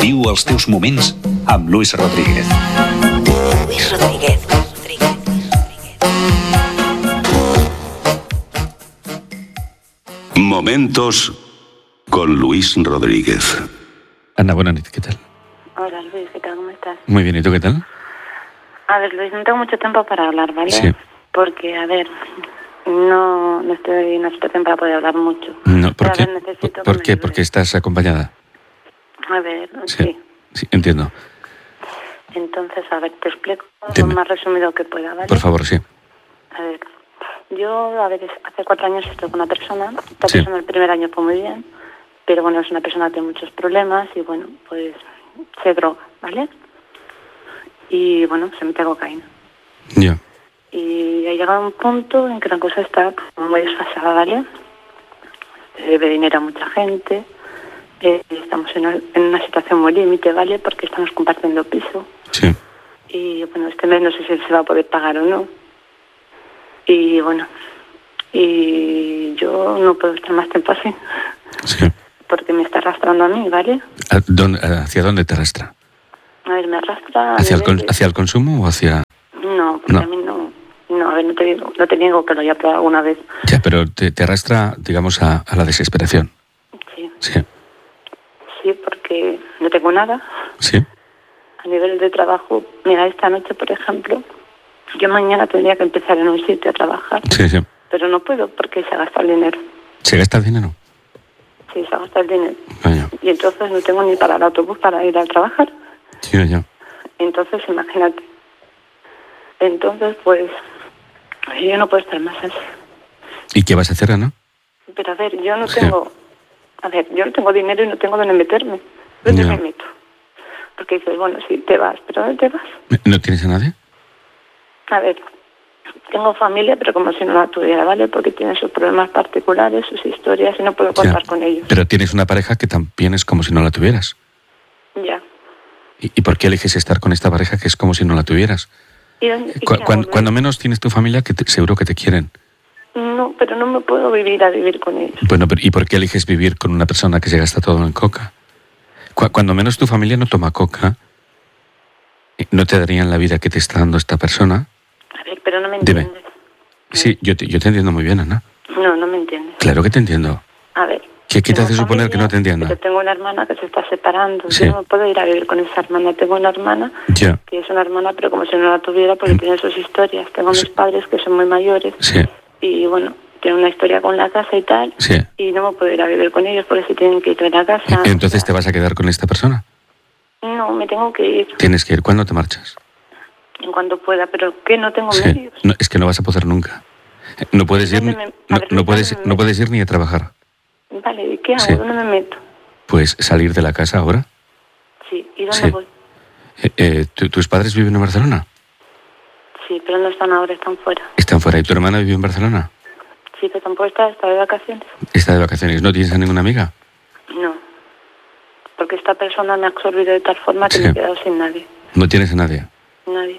Viu els teus moments amb Luis Rodríguez. Luis Rodríguez. Momentos con Luis Rodríguez. Ana, buenas noches, ¿qué tal? Hola Luis, ¿qué tal? ¿Cómo estás? Muy bien, ¿y tú qué tal? A ver Luis, no tengo mucho tiempo para hablar, ¿vale? Sí. Porque, a ver, no estoy en una situación para poder hablar mucho. No, ¿por Pero, qué? a ver, necesito ¿Por que qué? me Porque ayudes. estás acompañada. A ver, Sí. sí. Sí, entiendo. Entonces, a ver, te explico Dime. lo más resumido que pueda, ¿vale? Por favor, sí. A ver, yo, a ver, hace 4 años estoy con una persona. Esta Sí. persona el primer año fue muy bien, pero bueno, es una persona que tiene muchos problemas y bueno, pues se droga, ¿vale? Y bueno, se mete cocaína. Ya. Y ha llegado un punto en que la cosa está como muy desfasada, ¿vale? Se debe dinero a mucha gente, estamos en una situación muy límite, ¿vale? Porque estamos compartiendo piso. Sí. Y bueno, este mes no sé si se va a poder pagar o no. Y bueno, y yo no puedo estar más tiempo así, Sí. porque me está arrastrando a mí, ¿vale? ¿Hacia dónde te arrastra? A ver, me arrastra a ¿Hacia el, nivel de- ¿Hacia el consumo o hacia...? No, porque No. a mí no, a ver, no te niego que lo haya probado alguna vez. Ya, pero te arrastra, digamos, a la desesperación. Sí, Sí. sí, porque no tengo nada. Sí. A nivel de trabajo, mira, esta noche, por ejemplo, yo mañana tendría que empezar en un sitio a trabajar, Sí, sí. pero no puedo porque se gasta el dinero. ¿Se gasta el dinero? Sí, se gasta el dinero. Vaya. Y entonces no tengo ni para el autobús para ir a trabajar. Sí, ya. Entonces, imagínate. Entonces, pues, yo no puedo estar más así. ¿Y qué vas a hacer, Ana? Pero a ver, yo no Sí. tengo... A ver, yo no tengo dinero y no tengo dónde meterme. ¿Dónde Ya. me meto? Porque dices, bueno, sí, te vas, pero ¿dónde te vas? ¿No tienes a nadie? A ver, tengo familia, pero como si no la tuviera, ¿vale? Porque tienen sus problemas particulares, sus historias, y no puedo contar Ya. con ellos. Pero tienes una pareja que también es como si no la tuvieras. Ya. ¿Y por qué eliges estar con esta pareja que es como si no la tuvieras? ¿Y dónde, y qué hago, Luis? Cuando menos tienes tu familia, que seguro que te quieren. No, pero no me puedo vivir a vivir con ellos. Bueno, ¿y por qué eliges vivir con una persona que se gasta todo en coca? Cuando menos tu familia no toma coca, ¿no te darían la vida que te está dando esta persona? A ver, pero no me Dime. entiendes. Sí, yo te entiendo muy bien, Ana. No me entiendes. Claro que te entiendo. A ver. ¿Qué te tengo hace suponer que no te entienda? Yo tengo una hermana que se está separando. Sí. Yo no puedo ir a vivir con esa hermana. Tengo una hermana Ya. que es una hermana, pero como si no la tuviera, porque tiene sus historias. Tengo Sí. mis padres que son muy mayores. Sí, Y bueno, tiene una historia con la casa y tal. sí. Y no me puedo ir a vivir con ellos porque si tienen que ir a la casa. Entonces te vas a quedar con esta persona. No, me tengo que ir Tienes que ir. ¿Cuándo te marchas? en cuanto pueda, pero que no tengo Sí. medios. No, es que no vas a poder nunca. No puedes ir, ¿Dónde me- a ver, no puedes, ¿dónde me no puedes ir ni a trabajar. Vale, ¿y qué hago? Sí. ¿Dónde me meto? Pues salir de la casa ahora. Sí, ¿y dónde Sí. voy? ¿Tus padres viven en Barcelona? Sí, pero no están ahora, están fuera. Están fuera. ¿Y tu hermana vive en Barcelona? Sí, pero tampoco está de vacaciones. Está de vacaciones. ¿No tienes a ninguna amiga? No, porque esta persona me ha absorbido de tal forma que Sí. me he quedado sin nadie. No tienes a nadie. Nadie.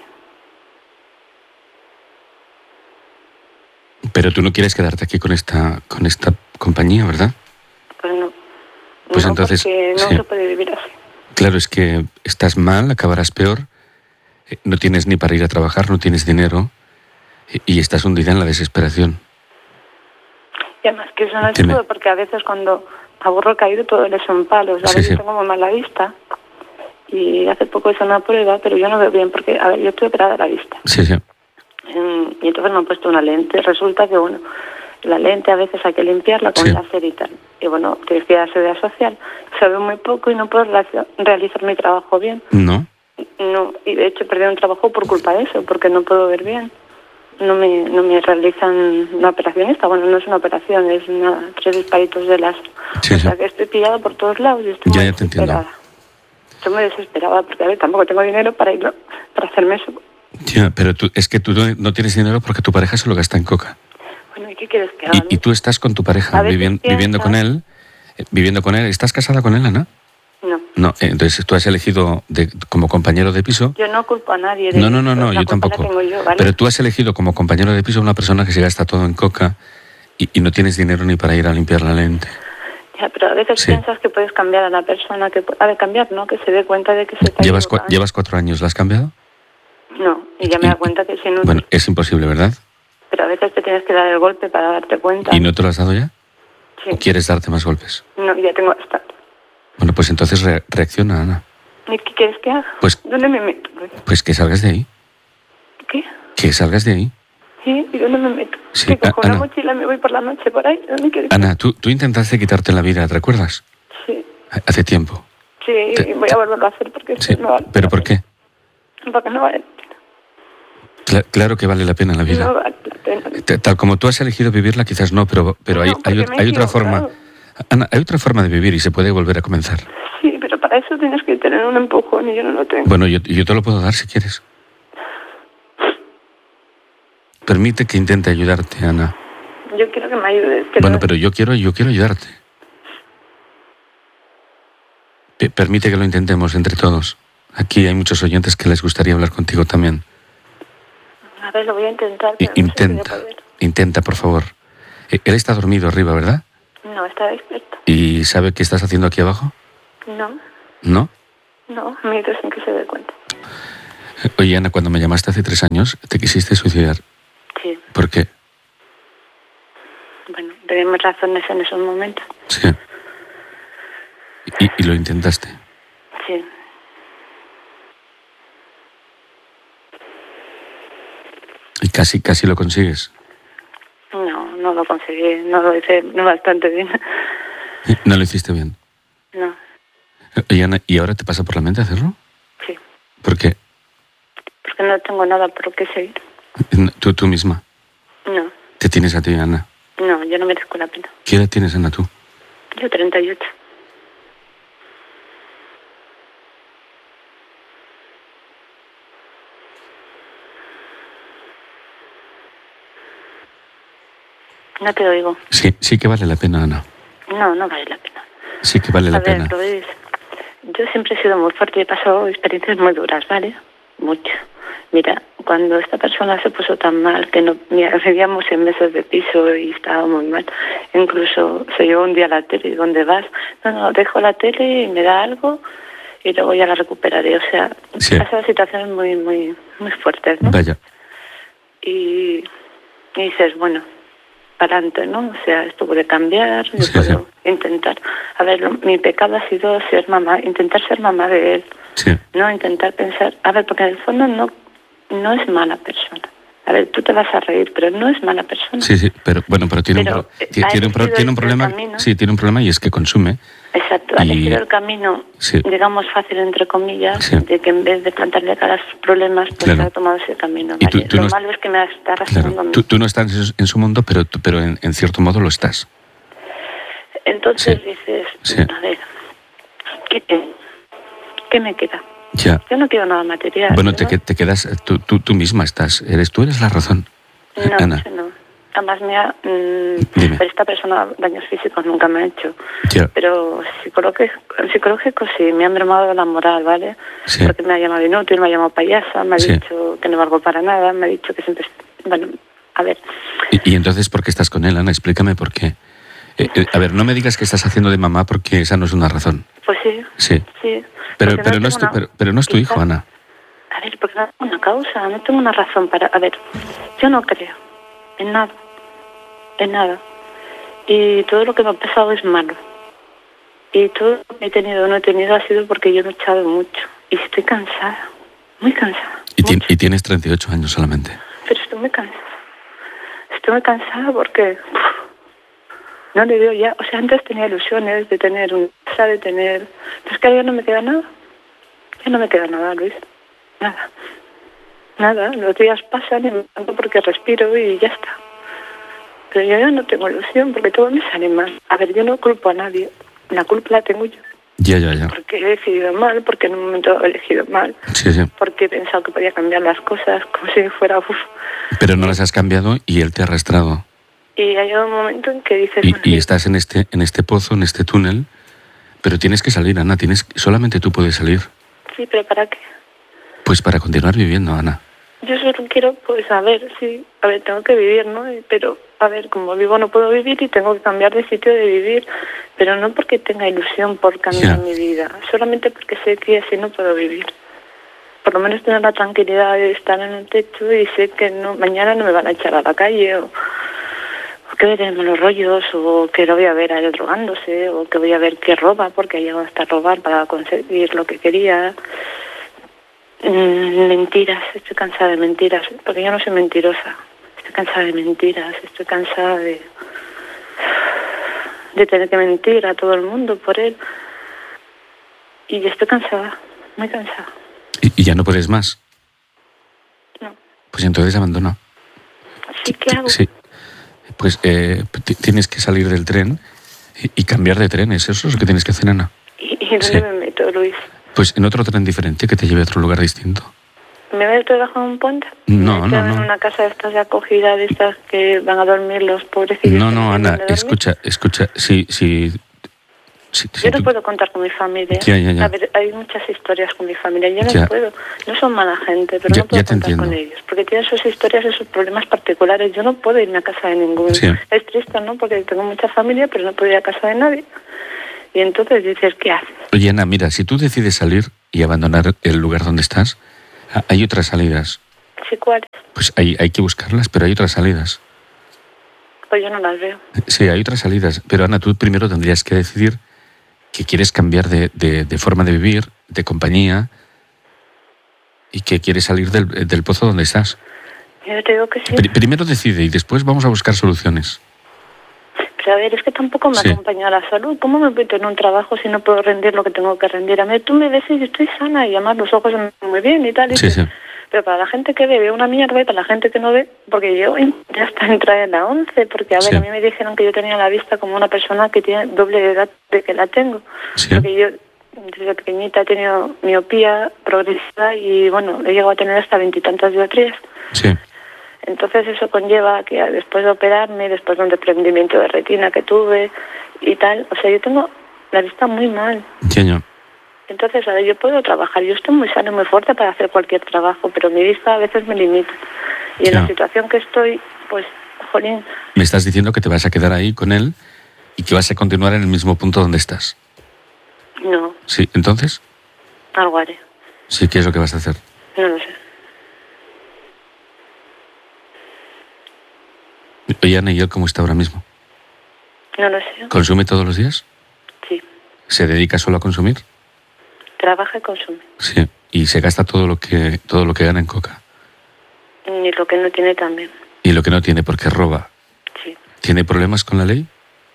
Pero tú no quieres quedarte aquí con esta compañía, ¿verdad? Pues no. Pues No, entonces, porque no sí. se puede vivir así. Claro, es que estás mal, acabarás peor, no tienes ni para ir a trabajar, no tienes dinero y estás hundida en la desesperación. Y además que eso no es Dime. todo, porque a veces cuando aburro caído todo le son palos. A Sí, veces sí. tengo muy mala vista. Y hace poco hice una prueba, pero yo no veo bien, porque, a ver, yo estoy operada de la vista. Sí, sí. Y entonces me han puesto una lente. Resulta que, bueno, la lente a veces hay que limpiarla con Sí. láser y tal. Y bueno, tienes que ir a la seguridad social. Se ve muy poco y no puedo realizar mi trabajo bien. ¿No? No, y de hecho perdí un trabajo por culpa de eso, porque no puedo ver bien. No me realizan la operación esta. Bueno, no es una operación, es nada, 3 disparitos de láser. Sí, O sea sí. que estoy pillada por todos lados y estoy muy Ya te entiendo. desesperada. Estoy muy desesperada porque, a ver, tampoco tengo dinero para hacerme eso. Ya, pero es que tú no tienes dinero porque tu pareja se lo gasta en coca. Bueno, ¿y qué quieres que haga? Y tú estás con tu pareja A veces viviendo con él. Viviendo con él. ¿Estás casada con él, Ana? No, No, entonces tú has elegido como compañero de piso. yo no culpo a nadie de No, esto, yo la culpa tampoco. la tengo yo, ¿vale? Pero tú has elegido como compañero de piso a una persona que se gasta todo en coca y no tienes dinero ni para ir a limpiar la lente. sea, pero a veces Sí. piensas que puedes cambiar a la persona, que ha de cambiar, ¿no? Que se dé cuenta de que se está ¿Llevas equivocando. 4 años? ¿La has cambiado? No, y ya me da cuenta que es inútil. Bueno, es imposible, ¿verdad? Pero a veces te tienes que dar el golpe para darte cuenta. ¿Y no te lo has dado ya? Sí. ¿O quieres darte más golpes? No, ya tengo bastante. Bueno, pues entonces reacciona, Ana. ¿Y qué quieres que haga? Pues- ¿Dónde me meto? Pues que salgas de ahí. ¿Qué? Que salgas de ahí. ¿Sí? ¿Y dónde me meto? Sí, ¿Que cojo Ana. una mochila y me voy por la noche por ahí? ¿Dónde quieres? Ana, tú intentaste quitarte la vida, ¿te recuerdas? Sí. Hace tiempo. Sí, y voy a volverlo a hacer porque Sí. no vale. ¿Pero por qué? Porque no vale la pena. Claro que vale la pena la vida. No vale la pena. Tal como tú has elegido vivirla, quizás no, pero No, hay porque me he otra forma. equivocado. Ana, hay otra forma de vivir y se puede volver a comenzar. Sí, pero para eso tienes que tener un empujón y yo no lo tengo. Bueno, yo te lo puedo dar si quieres. Permite que intente ayudarte, Ana. Yo quiero que me ayudes. Bueno, pero yo quiero ayudarte. Permite que lo intentemos entre todos. Aquí hay muchos oyentes que les gustaría hablar contigo también. A ver, lo voy a intentar, pero no sé si voy a Intenta, poder. intenta, por favor. Él está dormido arriba, ¿verdad? No, está despierto. ¿Y sabe qué estás haciendo aquí abajo? No, ¿No? no, me hizo sin que se dé cuenta. Oye, Ana, cuando me llamaste hace 3 años, te quisiste suicidar. Sí, ¿Por qué? bueno, tenemos razones en esos momentos. Sí. Y lo intentaste. Sí. Y casi lo consigues. No lo conseguí, no lo hice no bastante bien. No lo hiciste bien. No, Oye, Ana, ¿y ahora te pasa por la mente hacerlo? sí, ¿Por qué? porque no tengo nada por qué seguir. Tú misma. No, Te tienes a ti, Ana. no, yo no merezco la pena. ¿Qué edad tienes, Ana, tú? Yo 38. No te oigo. Sí que vale la pena, Ana. No vale la pena. Sí que vale la A ver, pena. Luis, yo siempre he sido muy fuerte y he pasado experiencias muy duras, ¿vale? Mucho. Mira, cuando esta persona se puso tan mal que no vivíamos en mesas de piso y estaba muy mal, incluso se llevó un día a la tele y ¿dónde vas? No, dejo la tele y me da algo y luego ya la recuperaré. O sea, Sí. pasan situaciones muy, muy, muy fuertes, ¿no? Vaya. Y dices, bueno, para adelante, ¿no? O sea, esto puede cambiar, yo Sí, puedo intentar. A ver, mi pecado ha sido ser mamá, intentar ser mamá de él, Sí. no intentar pensar, a ver, porque en el fondo no es mala persona. A ver, tú te vas a reír, pero no es mala persona. Sí, pero tiene Pero, tiene un problema. camino. Sí, tiene un problema y es que consume. Exacto, ha Y- elegido el camino, Sí. digamos, fácil, entre comillas, Sí. de que en vez de plantarle cara a sus problemas, pues Claro. ha tomado ese camino. Y tú- ¿vale? tú Lo no- malo es que me está arrastrando a Claro. mí. Tú no estás en su mundo, pero en cierto modo lo estás. Entonces Sí. dices, Sí. a ver, ¿qué me queda? Ya. Yo no quiero nada material. Bueno, yo te quedas. Tú misma estás. Tú eres la razón. no, Ana. yo no. Además Dime. pero esta persona daños físicos nunca me ha hecho. Ya. Pero psicológico sí, me ha mermado la moral, ¿vale? Sí. Porque me ha llamado inútil, me ha llamado payasa, me ha Sí. dicho que no valgo para nada, me ha dicho que siempre... Bueno, a ver, Y entonces, ¿por qué estás con él, Ana? Explícame por qué. A ver, no me digas que estás haciendo de mamá porque esa no es una razón. pues sí, Sí. sí. Pero Porque no es tengo pero no es tu hijo, quizás- Ana. A ver, porque no tengo una causa, no tengo una razón para... A ver, yo no creo en nada, en nada. Y todo lo que me ha pasado es malo. Y todo lo que he tenido o no he tenido ha sido porque yo he luchado mucho. Y estoy cansada, muy cansada. mucho. Y tienes 38 años solamente. Pero estoy muy cansada. Estoy muy cansada porque no le veo ya. O sea, antes tenía ilusiones de tener un casa, de tener... Pero es que ahora ya no me queda nada. Ya no me queda nada, Luis. Nada. Nada. Los días pasan y me canto porque respiro y ya está. Pero yo ya no tengo ilusión porque todo me sale mal. A ver, yo no culpo a nadie. La culpa la tengo yo. Ya. Porque he decidido mal, porque en un momento he elegido mal, Sí. porque he pensado que podía cambiar las cosas como si fuera... Pero no las has cambiado y él te ha arrastrado. Y hay un momento en que dices... Y bueno, sí, estás en este pozo, en este túnel. Pero tienes que salir, Ana. Solamente tú puedes salir. sí, pero ¿para qué? Pues para continuar viviendo, Ana. Yo solo quiero, pues, a ver, sí, a ver, tengo que vivir, ¿no? Pero a ver, como vivo no puedo vivir y tengo que cambiar de sitio de vivir, pero no porque tenga ilusión por cambiar mi vida, solamente porque sé que así no puedo vivir. Por lo menos tener la tranquilidad de estar en un techo y sé que no, mañana no me van a echar a la calle, o que voy a tener malos rollos, o que lo voy a ver a él drogándose, o que voy a ver que roba porque ha llegado hasta robar para conseguir lo que quería. Mentiras, estoy cansada de mentiras, porque yo no soy mentirosa. Estoy cansada de mentiras, estoy cansada de tener que mentir a todo el mundo por él. Y estoy cansada, muy cansada. ¿Y ya no puedes más? No. Pues entonces abandona. ¿Sí? ¿Qué hago? Sí. Pues tienes que salir del tren y cambiar de trenes. Eso es lo que tienes que hacer, Ana. ¿Y dónde me meto, Luis? Pues en otro tren diferente que te lleve a otro lugar distinto. ¿Me voy a trabajar en un puente? No. En una casa de estas de acogida, de estas que van a dormir los pobrecitos. No, Ana, escucha. Yo no puedo contar con mi familia. Ya. A ver, hay muchas historias con mi familia. Yo no puedo. No son mala gente, pero no puedo contar con ellos. Porque tienen sus historias y sus problemas particulares. Yo no puedo irme a casa de ninguno. Sí. Es triste, ¿no? Porque tengo mucha familia, pero no puedo ir a casa de nadie. Y entonces dices, ¿qué haces? Oye, Ana, mira, si tú decides salir y abandonar el lugar donde estás, hay otras salidas. ¿Sí, cuáles? Pues hay que buscarlas, pero hay otras salidas. Pues yo no las veo. Sí, hay otras salidas. Pero, Ana, tú primero tendrías que decidir que quieres cambiar de forma de vivir, de compañía, y que quieres salir del pozo donde estás. Yo te digo que sí. Primero decide y después vamos a buscar soluciones. Pero a ver, es que tampoco me acompaña la salud. ¿Cómo me meto en un trabajo si no puedo rendir lo que tengo que rendir? A mí tú me ves y estoy sana y además los ojos se me ven muy bien y tal. Y sí. Pero para la gente que ve, veo una mierda, y para la gente que no ve, porque yo ya hasta entrar en la 11, porque a ver, a mí me dijeron que yo tenía la vista como una persona que tiene doble de edad de que la tengo. Sí. Porque yo desde pequeñita he tenido miopía progresiva y bueno, he llegado a tener hasta 20 y tantas dioptrías. Sí. Entonces eso conlleva que después de operarme, después de un desprendimiento de retina que tuve y tal, o sea, yo tengo la vista muy mal. Entiendo. Entonces, a ver, yo puedo trabajar, yo estoy muy sana y muy fuerte para hacer cualquier trabajo, pero mi vista a veces me limita. Y en la situación que estoy, pues, jolín. Me estás diciendo que te vas a quedar ahí con él y que vas a continuar en el mismo punto donde estás. No. Sí, ¿entonces? Algo haré. Sí, ¿qué es lo que vas a hacer? No lo sé. Oye, Ana, ¿y él cómo está ahora mismo? No lo sé. ¿Consume todos los días? Sí. ¿Se dedica solo a consumir? Trabaja y consume. Sí. ¿Y se gasta todo lo que gana en coca? Y lo que no tiene también. ¿Y lo que no tiene porque roba? Sí. ¿Tiene problemas con la ley?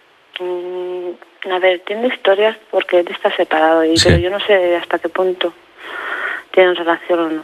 A ver, tiene historias porque él está separado, pero yo no sé hasta qué punto tienen relación o no.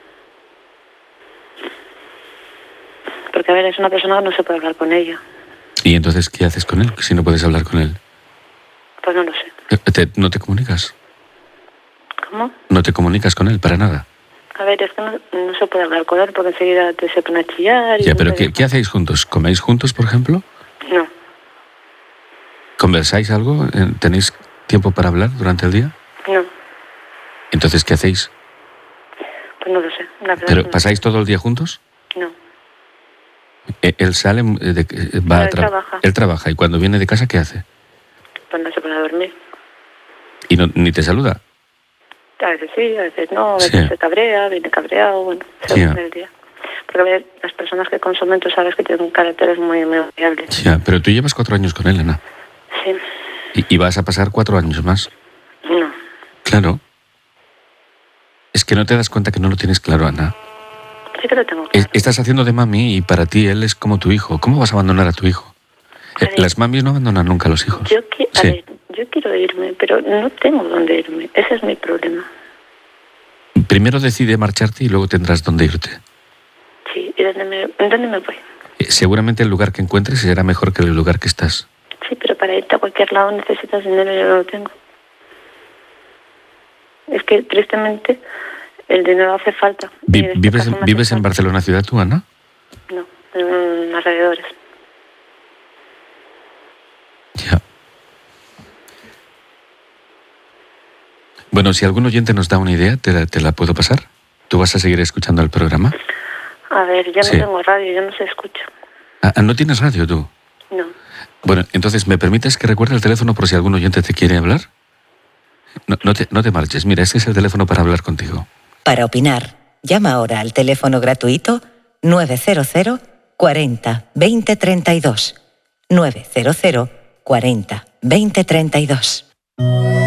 Porque, a ver, es una persona que no se puede hablar con ella. ¿Y entonces qué haces con él si no puedes hablar con él? Pues no lo sé. ¿No te comunicas? ¿Cómo? ¿No te comunicas con él para nada? A ver, es que no se puede hablar con él porque enseguida se pone a chillar. Ya, pero ¿qué hacéis juntos? ¿Coméis juntos, por ejemplo? No. ¿Conversáis algo? ¿Tenéis tiempo para hablar durante el día? No. ¿Entonces qué hacéis? Pues no lo sé. ¿Pero pasáis todo el día juntos? No. Él sale, trabaja. Él trabaja. ¿Y cuando viene de casa qué hace? Pues no se pone a dormir. ¿Y ni te saluda? A veces sí, a veces no, a veces se cabrea, viene cabreado, bueno, según el día. Porque a ver, las personas que consumen, tú sabes que tienen caracteres muy variables. Ya, pero tú llevas 4 años con él, Ana. Sí. ¿Y vas a pasar 4 años más? No. Claro. Es que no te das cuenta que no lo tienes claro, Ana. Sí que lo tengo claro. Estás haciendo de mami y para ti él es como tu hijo. ¿Cómo vas a abandonar a tu hijo? Las mamis no abandonan nunca a los hijos. Yo quiero irme, pero no tengo dónde irme. Ese es mi problema. Primero decide marcharte y luego tendrás dónde irte. Sí, ¿y dónde me voy? Seguramente el lugar que encuentres será mejor que el lugar que estás. Sí, pero para irte a cualquier lado necesitas dinero y yo no lo tengo. Es que, tristemente, el dinero hace falta. ¿Vives en Barcelona ciudad tú, Ana? No, en alrededores. Ya. Bueno, si algún oyente nos da una idea, te la puedo pasar. ¿Tú vas a seguir escuchando el programa? A ver, ya no tengo radio, yo no se escucha. ¿No tienes radio tú? No. Bueno, entonces, ¿me permites que recuerde el teléfono por si algún oyente te quiere hablar? No te marches. Mira, este es el teléfono para hablar contigo. Para opinar, llama ahora al teléfono gratuito 900 40 20 32. 900 40 20 32.